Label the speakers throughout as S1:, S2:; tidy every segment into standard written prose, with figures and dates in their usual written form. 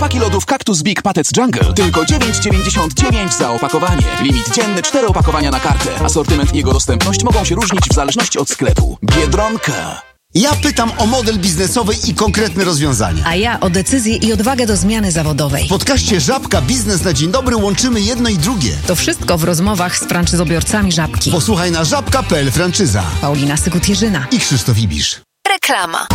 S1: paki lodów Cactus Big Patets Jungle. Tylko 9,99 za opakowanie. Limit dzienny 4 opakowania na kartę. Asortyment i jego dostępność mogą się różnić w zależności od sklepu. Biedronka.
S2: Ja pytam o model biznesowy i konkretne rozwiązania.
S3: A ja o decyzję i odwagę do zmiany zawodowej.
S2: W podcaście Żabka Biznes na Dzień Dobry łączymy jedno i drugie.
S3: To wszystko w rozmowach z franczyzobiorcami Żabki.
S2: Posłuchaj na żabka.pl franczyza.
S3: Paulina Sykut-Jerzyna
S2: I Krzysztof Ibisz.
S4: Reklama.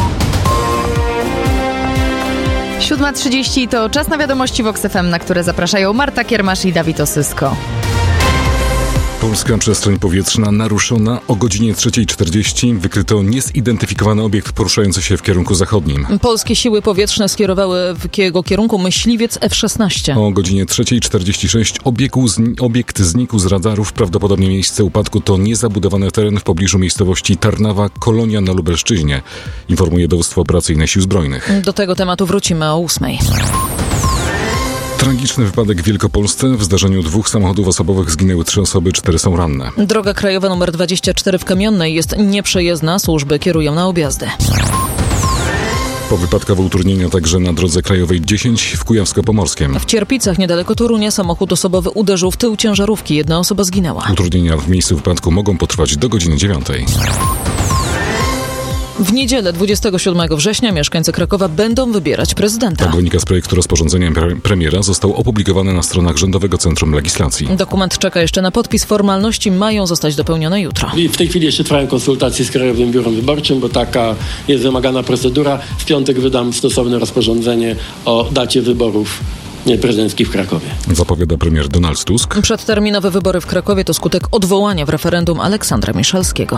S5: 7:30 to czas na wiadomości Vox FM, na które zapraszają Marta Kiermasz i Dawid Osysko.
S6: Polska przestrzeń powietrzna naruszona. O godzinie 3:40 wykryto niezidentyfikowany obiekt poruszający się w kierunku zachodnim.
S7: Polskie siły powietrzne skierowały w jego kierunku myśliwiec F-16.
S6: O godzinie 3:46 obiekt znikł z radarów. Prawdopodobnie miejsce upadku to niezabudowany teren w pobliżu miejscowości Tarnawa, Kolonia na Lubelszczyźnie, informuje Dowództwo Operacyjne Sił Zbrojnych.
S7: Do tego tematu wrócimy o 8:00.
S6: Tragiczny wypadek w Wielkopolsce. W zdarzeniu 2 samochodów osobowych zginęły 3 osoby, 4 są ranne.
S7: Droga krajowa nr 24 w Kamiennej jest nieprzejezdna. Służby kierują na objazdy.
S6: Powypadkowe utrudnienia także na drodze krajowej 10 w Kujawsko-Pomorskiem.
S7: W Cierpicach niedaleko Torunia samochód osobowy uderzył w tył ciężarówki. 1 osoba zginęła.
S6: Utrudnienia w miejscu wypadku mogą potrwać do godziny 9.
S7: W niedzielę 27 września mieszkańcy Krakowa będą wybierać prezydenta.
S6: Tak wynika z projektu rozporządzenia premiera. Został opublikowany na stronach Rządowego Centrum Legislacji.
S7: Dokument czeka jeszcze na podpis. Formalności mają zostać dopełnione jutro.
S8: I w tej chwili jeszcze trwają konsultacje z Krajowym Biurem Wyborczym, bo taka jest wymagana procedura. W piątek wydam stosowne rozporządzenie o dacie wyborów prezydenckich w Krakowie.
S6: Zapowiada premier Donald Tusk.
S7: Przedterminowe wybory w Krakowie to skutek odwołania w referendum Aleksandra Miszalskiego.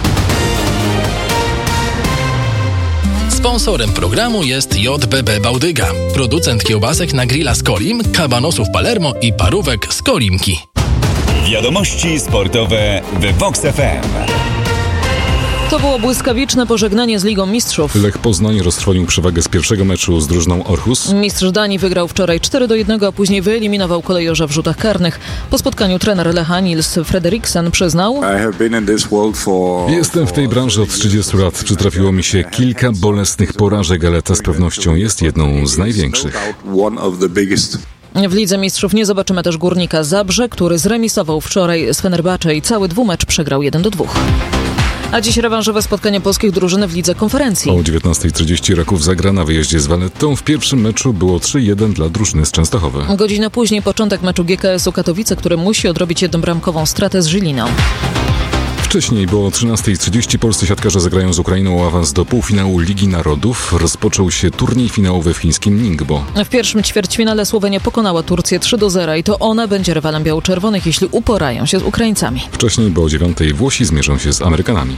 S9: Sponsorem programu jest JBB Bałdyga, producent kiełbasek na grilla z Kolim, kabanosów Palermo i parówek z Kolimki.
S10: Wiadomości sportowe w Vox FM.
S7: To było błyskawiczne pożegnanie z Ligą Mistrzów.
S6: Lech Poznań roztrwonił przewagę z pierwszego meczu z drużyną Aarhus.
S7: Mistrz Danii wygrał wczoraj 4-1, a później wyeliminował kolejorza w rzutach karnych. Po spotkaniu trener Lecha Nils Frederiksen przyznał:
S6: Jestem w tej branży od 30 lat. Przytrafiło mi się kilka bolesnych porażek, ale ta z pewnością jest jedną z największych.
S7: W Lidze Mistrzów nie zobaczymy też Górnika Zabrze, który zremisował wczoraj z Fenerbahce i cały dwumecz przegrał 1-2. A dziś rewanżowe spotkanie polskich drużyn w Lidze Konferencji.
S6: O 19:30 Raków zagra na wyjeździe z Valettą. W pierwszym meczu było 3-1 dla drużyny z Częstochowy.
S7: Godzinę później początek meczu GKS-u Katowice, który musi odrobić jednobramkową stratę z Żyliną.
S6: Wcześniej było o 13:30 polscy siatkarze zagrają z Ukrainą o awans do półfinału Ligi Narodów. Rozpoczął się turniej finałowy w chińskim Ningbo.
S7: W pierwszym ćwierćfinale Słowenia pokonała Turcję 3-0 i to ona będzie rywalem biało-czerwonych, jeśli uporają się z Ukraińcami.
S6: Wcześniej, bo o 9:00 Włosi zmierzą się z Amerykanami.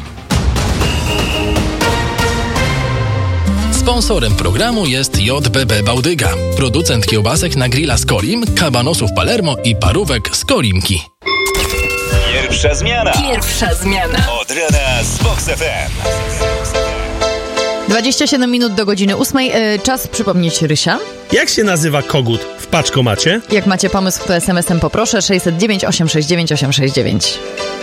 S9: Sponsorem programu jest JBB Bałdyga, producent kiełbasek na grilla z Kolim, kabanosów Palermo i parówek z Kolimki.
S10: Pierwsza zmiana.
S4: Pierwsza zmiana.
S10: Od rana z Vox FM.
S5: 27 minut do godziny 8. Czas przypomnieć Rysia.
S11: Jak się nazywa kogut w paczkomacie?
S5: Jak macie pomysł, to SMS-em poproszę 609 869 869.